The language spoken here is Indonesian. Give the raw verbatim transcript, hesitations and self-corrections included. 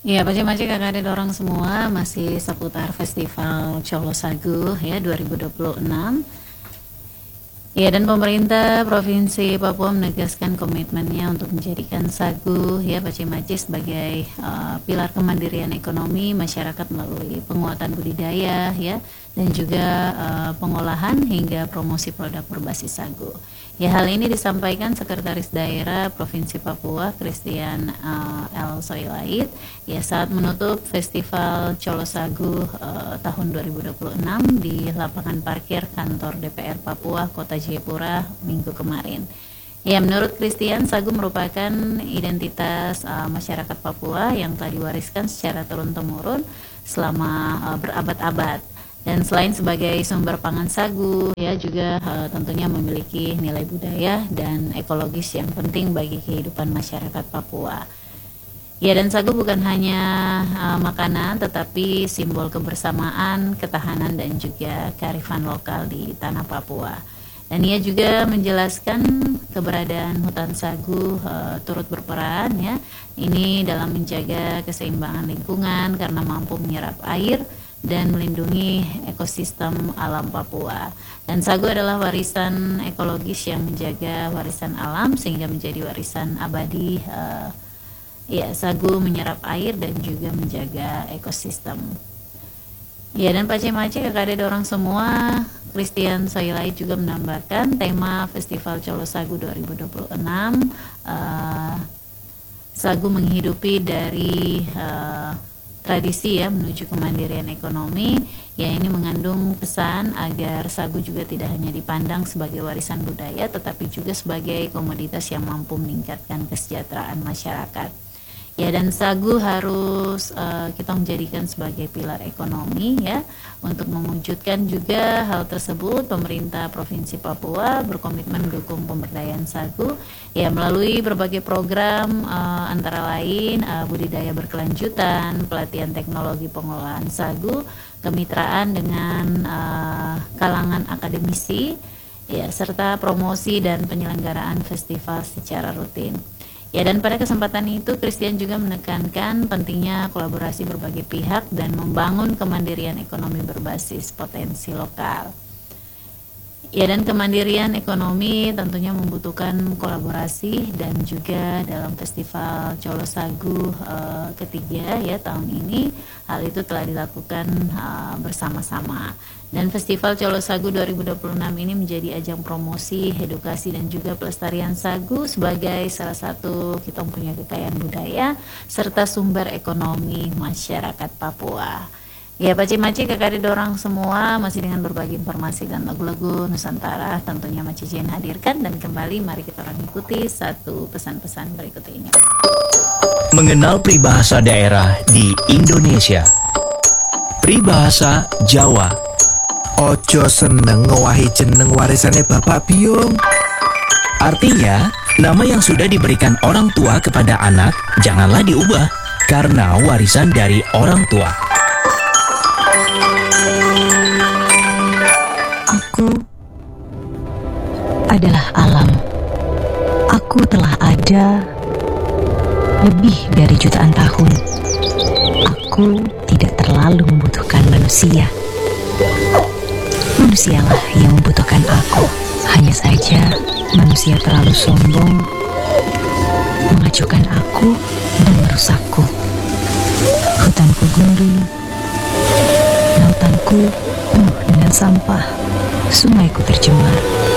Iya, pacik-pacik kakak adik orang semua masih seputar Festival Colo Sagu ya dua ribu dua puluh enam. Ya, dan pemerintah Provinsi Papua menegaskan komitmennya untuk menjadikan sagu ya Pacimaci sebagai uh, pilar kemandirian ekonomi masyarakat melalui penguatan budidaya ya dan juga uh, pengolahan hingga promosi produk berbasis sagu. Ya, hal ini disampaikan Sekretaris Daerah Provinsi Papua Christian uh, L. Soilait ya saat menutup Festival Colo Sagu uh, tahun dua ribu dua puluh enam di lapangan parkir kantor D P R Papua Kota Jayapura minggu kemarin. Ya, menurut Christian, sagu merupakan identitas uh, masyarakat Papua yang telah diwariskan secara turun-temurun selama uh, berabad-abad. Dan selain sebagai sumber pangan sagu, ya juga uh, tentunya memiliki nilai budaya dan ekologis yang penting bagi kehidupan masyarakat Papua. Ya, dan sagu bukan hanya uh, makanan, tetapi simbol kebersamaan, ketahanan, dan juga kearifan lokal di tanah Papua. Dan ia juga menjelaskan keberadaan hutan sagu uh, turut berperan ya, ini dalam menjaga keseimbangan lingkungan karena mampu menyerap air dan melindungi ekosistem alam Papua. Dan sagu adalah warisan ekologis yang menjaga warisan alam sehingga menjadi warisan abadi. Uh, ya, sagu menyerap air dan juga menjaga ekosistem. Ya, dan Pace-Mace kakak adik orang semua, Christian Soilait juga menambahkan tema Festival Colo Sagu dua ribu dua puluh enam, uh, sagu menghidupi dari uh, tradisi ya menuju kemandirian ekonomi. Ya, ini mengandung pesan agar sagu juga tidak hanya dipandang sebagai warisan budaya tetapi juga sebagai komoditas yang mampu meningkatkan kesejahteraan masyarakat. Ya, dan sagu harus uh, kita menjadikan sebagai pilar ekonomi ya. Untuk mewujudkan juga hal tersebut, pemerintah Provinsi Papua berkomitmen mendukung pemberdayaan sagu ya melalui berbagai program uh, antara lain uh, budidaya berkelanjutan, pelatihan teknologi pengolahan sagu, kemitraan dengan uh, kalangan akademisi ya, serta promosi dan penyelenggaraan festival secara rutin. Ya, dan pada kesempatan itu Christian juga menekankan pentingnya kolaborasi berbagai pihak dan membangun kemandirian ekonomi berbasis potensi lokal. Ya, dan kemandirian ekonomi tentunya membutuhkan kolaborasi dan juga dalam Festival Colo Sagu uh, ketiga ya tahun ini hal itu telah dilakukan uh, bersama-sama. Dan Festival Colo Sagu dua ribu dua puluh enam ini menjadi ajang promosi, edukasi dan juga pelestarian sagu sebagai salah satu kita punya kekayaan budaya serta sumber ekonomi masyarakat Papua. Ya, Paci-Maci kakak adik orang semua masih dengan berbagi informasi dan lagu-lagu Nusantara tentunya Maci Jen hadirkan, dan kembali mari kita orang ikuti satu pesan-pesan berikut ini. Mengenal peribahasa daerah di Indonesia. Peribahasa Jawa. Ojo seneng ngowahi jeneng warisannya Bapak Biung. Artinya, nama yang sudah diberikan orang tua kepada anak janganlah diubah karena warisan dari orang tua. Aku adalah alam. Aku telah ada lebih dari jutaan tahun. Aku tidak terlalu membutuhkan manusia. Manusialah yang membutuhkan aku. Hanya saja manusia terlalu sombong, mengacuhkan aku dan merusakku. Hutanku gundul, lautanku penuh dengan sampah, sungaiku tercemar.